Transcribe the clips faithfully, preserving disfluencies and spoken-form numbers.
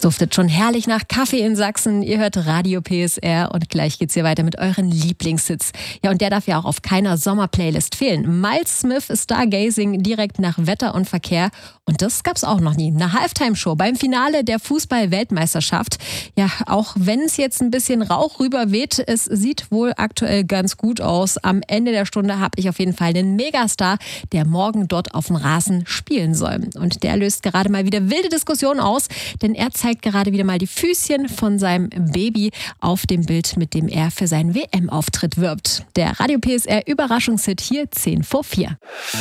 Duftet schon herrlich nach Kaffee in Sachsen. Ihr hört Radio P S R und gleich geht's hier weiter mit euren Lieblingshits. Ja, und der darf ja auch auf keiner Sommerplaylist fehlen. Miles Smith, Stargazing, direkt nach Wetter und Verkehr. Und das gab's auch noch nie. Eine Halftime-Show beim Finale der Fußball-Weltmeisterschaft. Ja, auch wenn es jetzt ein bisschen Rauch rüber weht, es sieht wohl aktuell ganz gut aus. Am Ende der Stunde habe ich auf jeden Fall einen Megastar, der morgen dort auf dem Rasen spielen soll. Und der löst gerade mal wieder wilde Diskussionen aus, denn er zeigt gerade wieder mal die Füßchen von seinem Baby auf dem Bild, mit dem er für seinen W M-Auftritt wirbt. Der Radio P S R Überraschungshit hier zehn vor vier.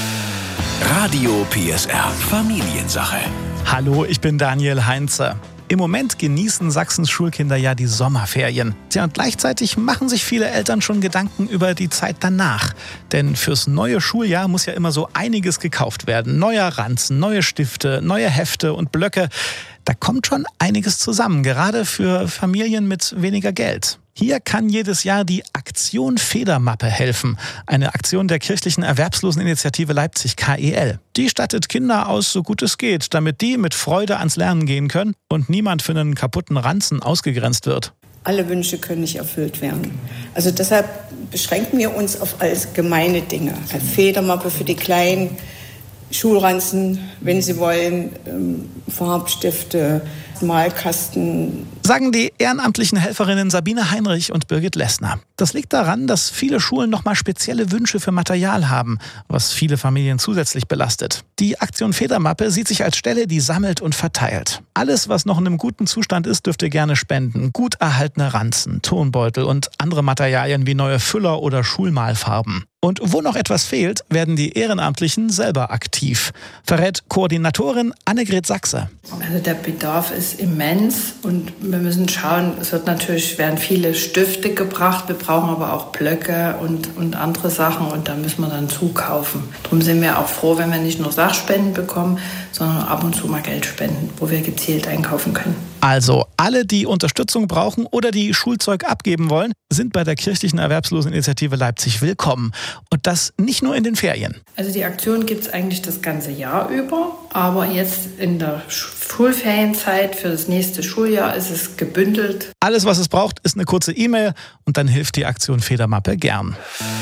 Radio P S R Familiensache. Hallo, ich bin Daniel Heinze. Im Moment genießen Sachsens Schulkinder ja die Sommerferien. Tja, und gleichzeitig machen sich viele Eltern schon Gedanken über die Zeit danach. Denn fürs neue Schuljahr muss ja immer so einiges gekauft werden. Neuer Ranzen, neue Stifte, neue Hefte und Blöcke. Da kommt schon einiges zusammen, gerade für Familien mit weniger Geld. Hier kann jedes Jahr die Aktion Federmappe helfen. Eine Aktion der kirchlichen Erwerbsloseninitiative Leipzig K E L. Die stattet Kinder aus, so gut es geht, damit die mit Freude ans Lernen gehen können und niemand für einen kaputten Ranzen ausgegrenzt wird. Alle Wünsche können nicht erfüllt werden. Also deshalb beschränken wir uns auf allgemeine Dinge. Eine Federmappe für die Kleinen, Schulranzen, wenn sie wollen, ähm, Farbstifte, Malkasten. Sagen die ehrenamtlichen Helferinnen Sabine Heinrich und Birgit Lessner. Das liegt daran, dass viele Schulen nochmal spezielle Wünsche für Material haben, was viele Familien zusätzlich belastet. Die Aktion Federmappe sieht sich als Stelle, die sammelt und verteilt. Alles, was noch in einem guten Zustand ist, dürft ihr gerne spenden. Gut erhaltene Ranzen, Turnbeutel und andere Materialien wie neue Füller oder Schulmalfarben. Und wo noch etwas fehlt, werden die Ehrenamtlichen selber aktiv, verrät Koordinatorin Annegret Sachse. Also der Bedarf ist immens und wir müssen schauen, es wird natürlich, werden viele Stifte gebracht, wir brauchen aber auch Blöcke und, und andere Sachen und da müssen wir dann zukaufen. Darum sind wir auch froh, wenn wir nicht nur Sachspenden bekommen, sondern ab und zu mal Geld spenden, wo wir gezielt einkaufen können. Also alle, die Unterstützung brauchen oder die Schulzeug abgeben wollen, sind bei der kirchlichen Erwerbsloseninitiative Leipzig willkommen. Und das nicht nur in den Ferien. Also die Aktion gibt es eigentlich das ganze Jahr über, aber jetzt in der Schulferienzeit für das nächste Schuljahr ist es gebündelt. Alles, was es braucht, ist eine kurze E-Mail und dann hilft die Aktion Federmappe gern.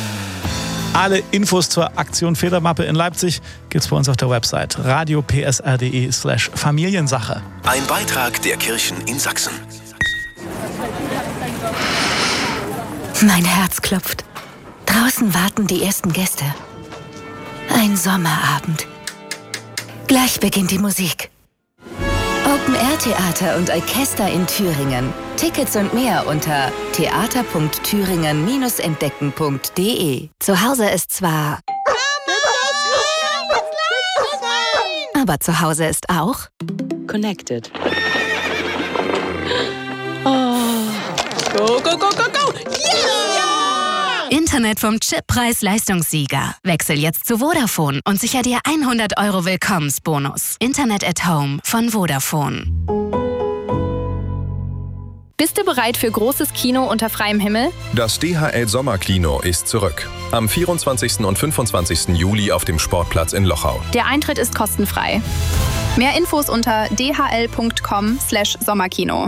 Alle Infos zur Aktion Federmappe in Leipzig gibt's bei uns auf der Website radio p s r punkt d e slash Familiensache. Ein Beitrag der Kirchen in Sachsen. Mein Herz klopft. Draußen warten die ersten Gäste. Ein Sommerabend. Gleich beginnt die Musik. Open-Air-Theater und Orchester in Thüringen. Tickets und mehr unter theater punkt thüringen Bindestrich entdecken punkt d e. Zu Hause ist zwar... Aber zu Hause ist auch... Connected. Oh. Go, go, go, go, go! Yeah! Internet vom Chippreis-Leistungssieger. Wechsel jetzt zu Vodafone und sicher dir hundert Euro Willkommensbonus. Internet at Home von Vodafone. Bist du bereit für großes Kino unter freiem Himmel? Das D H L Sommerkino ist zurück. Am vierundzwanzigsten und fünfundzwanzigsten Juli auf dem Sportplatz in Lochau. Der Eintritt ist kostenfrei. Mehr Infos unter d h l punkt com slash sommerkino.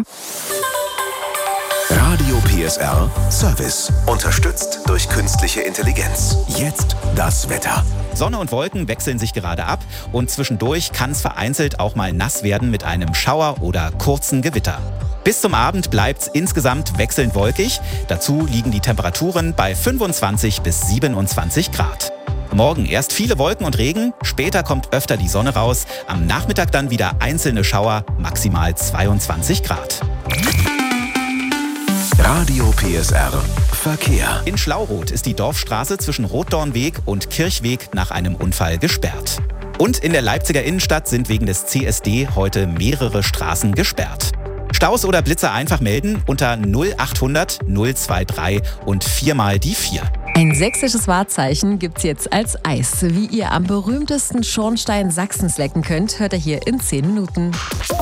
Radio P S R Service. Unterstützt durch künstliche Intelligenz. Jetzt das Wetter. Sonne und Wolken wechseln sich gerade ab und zwischendurch kann es vereinzelt auch mal nass werden mit einem Schauer oder kurzen Gewitter. Bis zum Abend bleibt's insgesamt wechselnd wolkig. Dazu liegen die Temperaturen bei fünfundzwanzig bis siebenundzwanzig Grad. Morgen erst viele Wolken und Regen, später kommt öfter die Sonne raus. Am Nachmittag dann wieder einzelne Schauer, maximal zweiundzwanzig Grad. Radio P S R Verkehr. In Schlauroth ist die Dorfstraße zwischen Rotdornweg und Kirchweg nach einem Unfall gesperrt. Und in der Leipziger Innenstadt sind wegen des C S D heute mehrere Straßen gesperrt. Staus oder Blitzer einfach melden unter null achthundert null drei drei und viermal die vier. Ein sächsisches Wahrzeichen gibt's jetzt als Eis. Wie ihr am berühmtesten Schornstein Sachsens lecken könnt, hört ihr hier in zehn Minuten.